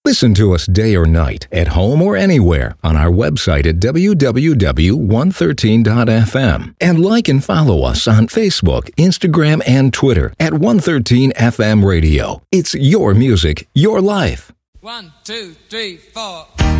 Listen to us day or night, at home or anywhere, on our website at www.113.fm. And like and follow us on Facebook, Instagram, and Twitter at 113FM Radio. It's your music, your life. 1, 2, 3, 4.